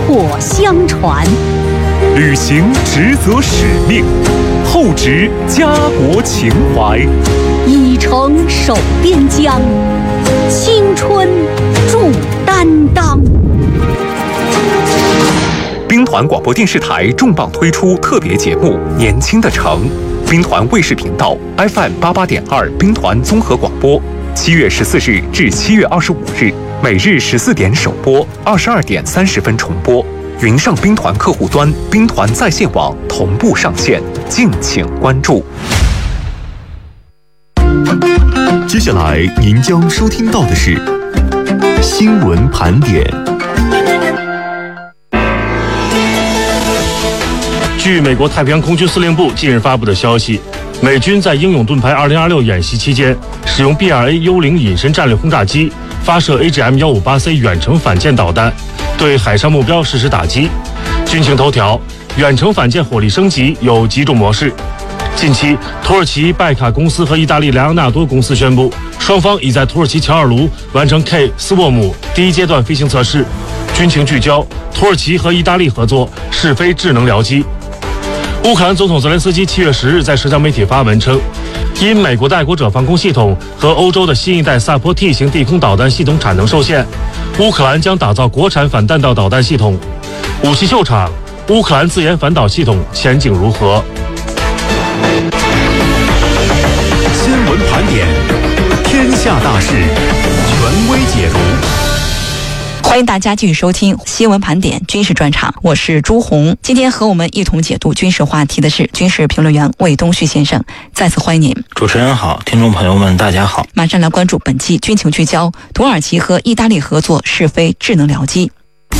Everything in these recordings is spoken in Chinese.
火相传， 履行职责使命，厚植家国情怀， 以诚守边疆，青春铸担当。 兵团广播电视台重磅推出特别节目《年轻的城》，兵团卫视频道 FM88.2兵团综合广播，7月14日至7月25日，每日14点首播，22点30分重播。云上兵团客户端、兵团在线网同步上线，敬请关注。 接下来您将收听到的是新闻盘点。 据美国太平洋空军司令部近日发布的消息，美军在英勇盾牌2026演习期间，使用 B-2A 幽灵隐身战略轰炸机发射 AGM-158C 远程反舰导弹，对海上目标实施打击。军情头条：远程反舰火力升级有几种模式。近期，土耳其拜卡公司和意大利莱昂纳多公司宣布，双方已在土耳其乔尔卢完成 K 斯沃姆第一阶段飞行测试。军情聚焦：土耳其和意大利合作试飞智能僚机。乌克兰总统泽连斯基7月10日在社交媒体发文称，因美国的爱国者防空系统和欧洲的新一代萨坡 T 型地空导弹系统产能受限，乌克兰将打造国产反弹道导弹系统。武器秀场，乌克兰自研反导系统前景如何？ 新闻盘点，天下大事，权威解读。 欢迎大家继续收听新闻盘点军事专场，我是朱红。今天和我们一同解读军事话题的是军事评论员魏东旭先生，再次欢迎您。 主持人好，听众朋友们大家好。 马上来关注本期军情聚焦：土耳其和意大利合作试飞智能僚机。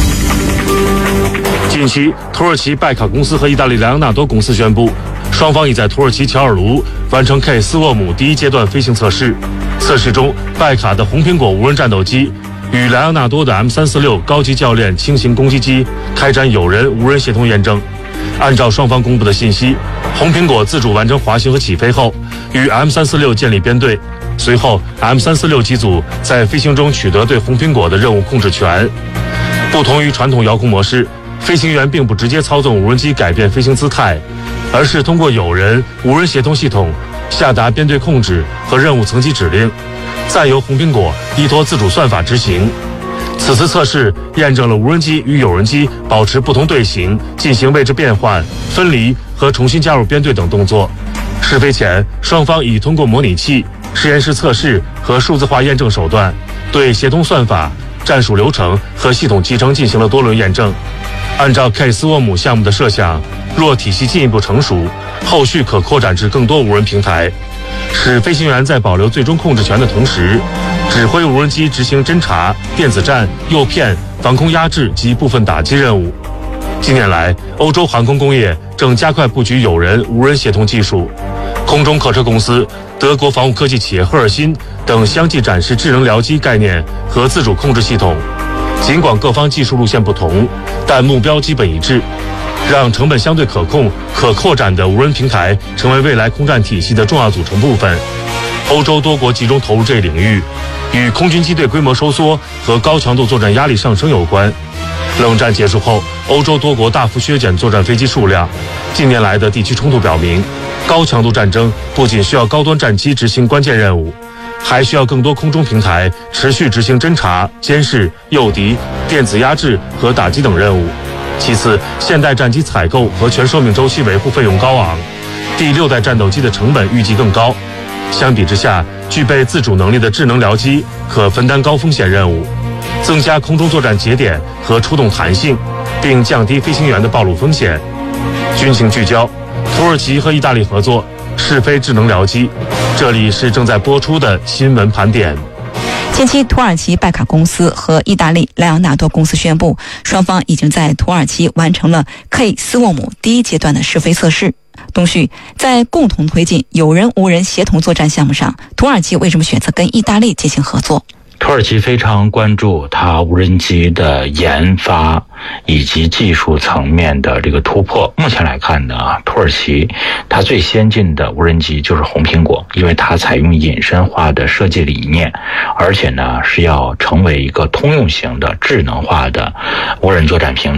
近期，土耳其拜卡公司和意大利莱昂纳多公司宣布，双方已在土耳其乔尔卢完成 K 斯沃姆第一阶段飞行测试。测试中，拜卡的红苹果无人战斗机与莱昂纳多的 M346 高级教练轻型攻击机开展有人无人协同验证。按照双方公布的信息，红苹果自主完成滑行和起飞后，与 M346 建立编队。随后 M346 机组在飞行中取得对红苹果的任务控制权。不同于传统遥控模式，飞行员并不直接操纵无人机改变飞行姿态，而是通过有人无人协同系统下达编队控制和任务层级指令，再由红苹果依托自主算法执行。此次测试验证了无人机与有人机保持不同队形、进行位置变换、分离和重新加入编队等动作。试飞前，双方已通过模拟器、实验室测试和数字化验证手段，对协同算法、战术流程和系统集成进行了多轮验证。按照 K 斯沃姆项目的设想，若体系进一步成熟，后续可扩展至更多无人平台，使飞行员在保留最终控制权的同时，指挥无人机执行侦察、电子战、诱骗、防空压制及部分打击任务。近年来，欧洲航空工业正加快布局有人无人协同技术。空中客车公司、德国防务科技企业赫尔辛等相继展示智能僚机概念和自主控制系统。尽管各方技术路线不同，但目标基本一致，让成本相对可控、可扩展的无人平台成为未来空战体系的重要组成部分。欧洲多国集中投入这一领域，与空军机队规模收缩和高强度作战压力上升有关。冷战结束后，欧洲多国大幅削减作战飞机数量。近年来的地区冲突表明，高强度战争不仅需要高端战机执行关键任务，还需要更多空中平台持续执行侦察、监视、诱敌、电子压制和打击等任务。其次，现代战机采购和全寿命周期维护费用高昂，第6代战斗机的成本预计更高。相比之下，具备自主能力的智能僚机可分担高风险任务，增加空中作战节点和出动弹性，并降低飞行员的暴露风险。军情聚焦：土耳其和意大利合作试飞智能僚机。这里是正在播出的新闻盘点。 近期，土耳其拜卡公司和意大利莱昂纳多公司宣布，双方已经在土耳其完成了 K 斯沃姆第一阶段的试飞测试。东旭，在共同推进有人无人协同作战项目上，土耳其为什么选择跟意大利进行合作？ 土耳其非常关注它无人机的研发以及技术层面的这个突破。目前来看呢，土耳其它最先进的无人机就是红苹果，因为它采用隐身化的设计理念，而且呢是要成为一个通用型的智能化的无人作战平台。